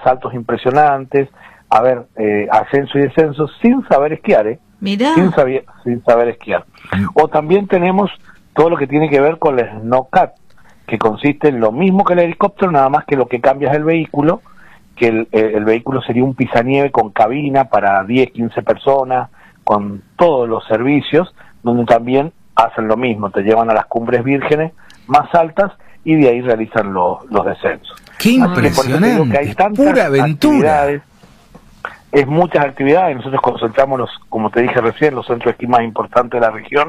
saltos impresionantes, a ver ascenso y descenso sin saber esquiar, Mirá. sin saber esquiar. O también tenemos todo lo que tiene que ver con el snowcat, que consiste en lo mismo que el helicóptero, nada más que lo que cambia es el vehículo, que el vehículo sería un pisanieve con cabina para 10, 15 personas, con todos los servicios, donde también hacen lo mismo, te llevan a las cumbres vírgenes más altas y de ahí realizan los descensos. ¡Qué impresionante! Que hay tantas Pura aventura. Es muchas actividades. Nosotros concentramos, como te dije recién, los centros de esquí más importantes de la región,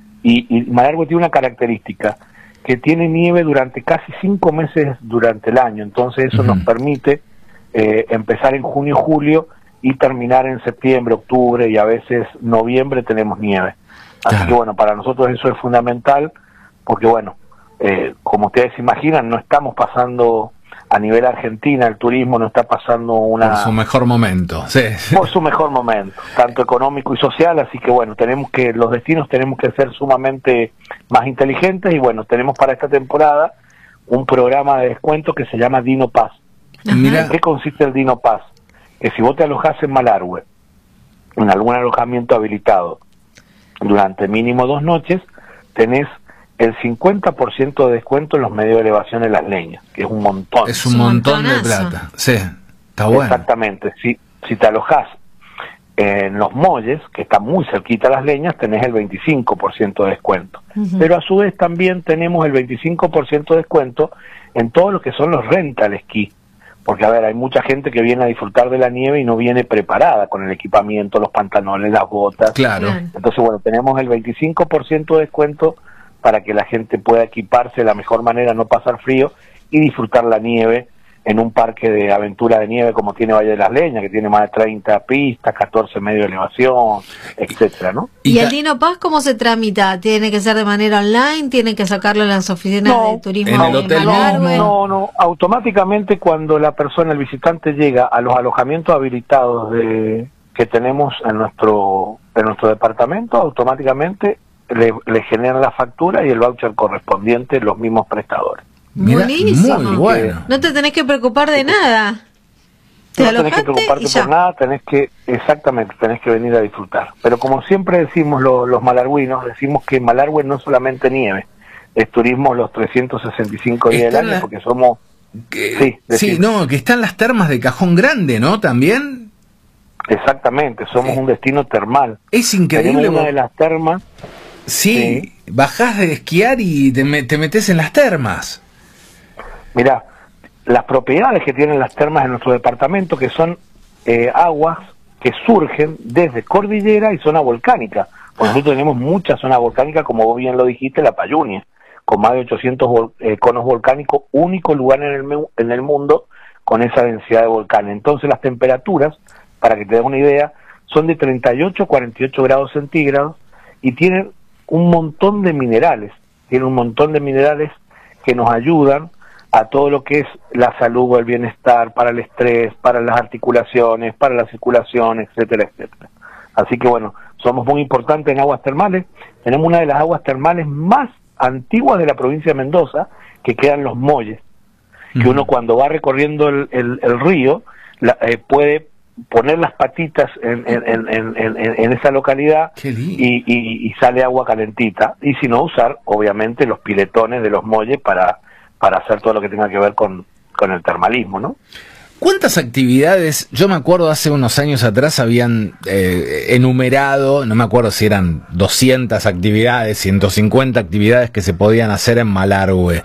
y Malargüe tiene una característica, que tiene nieve durante casi 5 meses durante el año, entonces eso nos permite empezar en junio, julio y terminar en septiembre, octubre y a veces noviembre tenemos nieve. Así que bueno, para nosotros eso es fundamental, porque bueno, como ustedes se imaginan, no estamos pasando a nivel Argentina, el turismo no está pasando por su mejor momento, sí. Por su mejor momento, tanto económico y social, así que bueno, los destinos tenemos que ser sumamente más inteligentes, y bueno, tenemos para esta temporada un programa de descuento que se llama Dino Pass. ¿En qué consiste el Dino Pass? Que si vos te alojás en Malargüe, en algún alojamiento habilitado, durante mínimo 2 noches, tenés el 50% de descuento en los medios de elevación de Las Leñas, que es un montón. Es un montón de plata, sí, está bueno. Exactamente, si te alojás en Los Molles, que está muy cerquita a Las Leñas, tenés el 25% de descuento. Pero a su vez también tenemos el 25% de descuento en todo lo que son los rental esquí. Porque, a ver, hay mucha gente que viene a disfrutar de la nieve y no viene preparada con el equipamiento, los pantalones, las botas. Claro. Entonces, bueno, tenemos el 25% de descuento para que la gente pueda equiparse de la mejor manera, no pasar frío y disfrutar la nieve en un parque de aventura de nieve como tiene Valle de las Leñas, que tiene más de 30 pistas, 14 medios de elevación, etcétera, ¿no? ¿Y el Dino Pass cómo se tramita? ¿Tiene que ser de manera online? ¿Tiene que sacarlo en las oficinas de turismo? ¿En el hotel? No, automáticamente cuando la persona, el visitante, llega a los alojamientos habilitados que tenemos en nuestro departamento, automáticamente le generan la factura y el voucher correspondiente los mismos prestadores. Buenísimo. Muy bueno. No te tenés que preocupar de nada. No tenés que preocuparte por nada, tenés que venir a disfrutar. Pero como siempre decimos los malargüinos, decimos que Malargüe no es solamente nieve, es turismo los 365 días del año, porque somos... que están las termas de Cajón Grande, ¿no? También. Exactamente, somos un destino termal. Es increíble. Tenemos una de las termas. Sí, bajás de esquiar y te metés en las termas. Mirá, las propiedades que tienen las termas en nuestro departamento, que son aguas que surgen desde cordillera y zona volcánica. Porque nosotros tenemos mucha zona volcánica, como vos bien lo dijiste, la Payunia, con más de 800 conos volcánicos, único lugar en el mundo con esa densidad de volcanes. Entonces las temperaturas, para que te des una idea, son de 38 a 48 grados centígrados y tienen un montón de minerales. Tienen un montón de minerales que nos ayudan a todo lo que es la salud o el bienestar, para el estrés, para las articulaciones, para la circulación, etcétera, etcétera. Así que bueno, somos muy importantes en aguas termales. Tenemos una de las aguas termales más antiguas de la provincia de Mendoza, que quedan Los Molles, que uno cuando va recorriendo el río puede poner las patitas en esa localidad y sale agua calentita, y si no, usar obviamente los piletones de Los Molles para hacer todo lo que tenga que ver con el termalismo, ¿no? ¿Cuántas actividades? Yo me acuerdo hace unos años atrás habían enumerado, no me acuerdo si eran 200 actividades, 150 actividades que se podían hacer en Malargüe.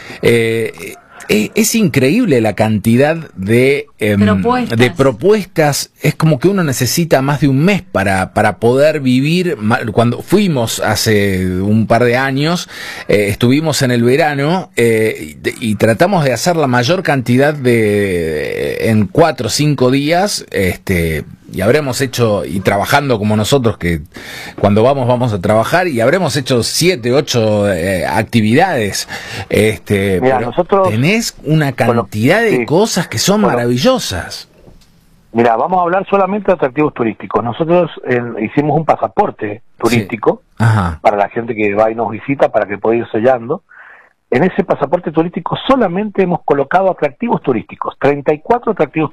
Es increíble la cantidad de propuestas. Es como que uno necesita más de un mes para poder vivir. Cuando fuimos hace un par de años, estuvimos en el verano y tratamos de hacer la mayor cantidad en 4 o 5 días, y habremos hecho, y trabajando como nosotros, que cuando vamos a trabajar, y habremos hecho 7, 8 actividades. Mira, nosotros tenés una cantidad de cosas que son maravillosas. Mira, vamos a hablar solamente de atractivos turísticos. Nosotros hicimos un pasaporte turístico para la gente que va y nos visita, para que pueda ir sellando. En ese pasaporte turístico solamente hemos colocado atractivos turísticos, 34 atractivos